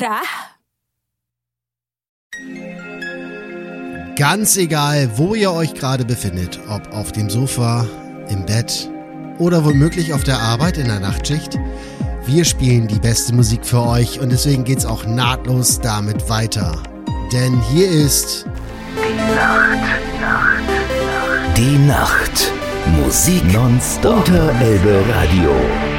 Krach. Ganz egal, wo ihr euch gerade befindet, ob auf dem Sofa, im Bett oder womöglich auf der Arbeit in der Nachtschicht, wir spielen die beste Musik für euch und deswegen geht's auch nahtlos damit weiter. Denn hier ist Die Nacht. Musik nonstop unter Elbe Radio.